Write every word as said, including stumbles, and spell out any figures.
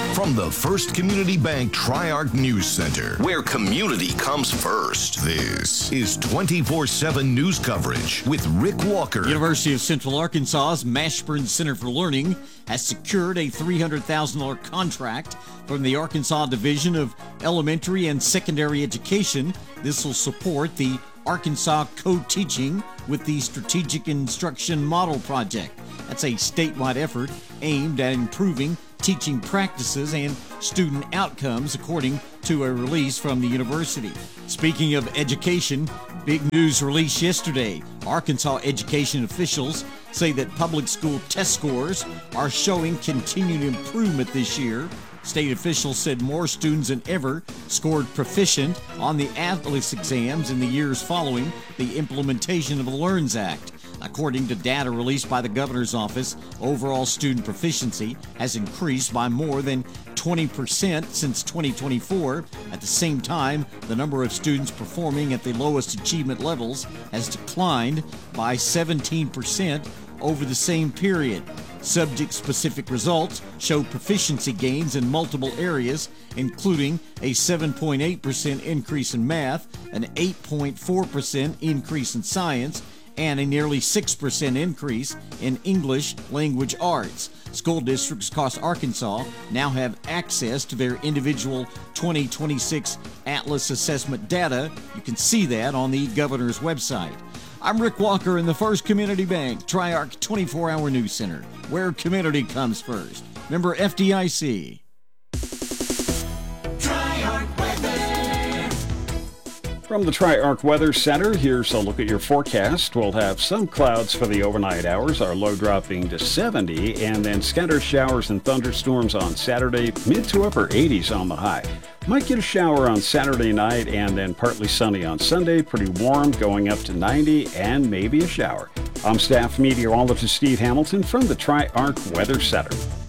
From the First Community Bank Tri-Arc News Center, where community comes first. This is twenty-four seven news coverage with Rick Walker. University of Central Arkansas's Mashburn Center for Learning has secured a three hundred thousand dollars contract from the Arkansas Division of Elementary and Secondary Education. This will support the Arkansas Co-Teaching with the Strategic Instruction Model Project. That's a statewide effort aimed at improving teaching practices and student outcomes, according to a release from the university. Speaking of education, big news released yesterday. Arkansas education officials say that public school test scores are showing continued improvement this year. State officials said more students than ever scored proficient on the ATLAS exams in the years following the implementation of the LEARNS Act. According to data released by the governor's office, overall student proficiency has increased by more than twenty percent since twenty twenty-four. At the same time, the number of students performing at the lowest achievement levels has declined by seventeen percent over the same period. Subject-specific results show proficiency gains in multiple areas, including a seven point eight percent increase in math, an eight point four percent increase in science, and a nearly six percent increase in English language arts. School districts across Arkansas now have access to their individual twenty twenty-six ATLAS assessment data. You can see that on the governor's website. I'm Rick Walker in the First Community Bank Tri-Arc twenty-four hour News Center, where community comes first. Member F D I C. From the Tri-Arc Weather Center, here's a look at your forecast. We'll have some clouds for the overnight hours, our low dropping to seventy, and then scattered showers and thunderstorms on Saturday, mid to upper eighties on the high. Might get a shower on Saturday night, and then partly sunny on Sunday, pretty warm, going up to ninety, and maybe a shower. I'm staff meteorologist Steve Hamilton from the Tri-Arc Weather Center.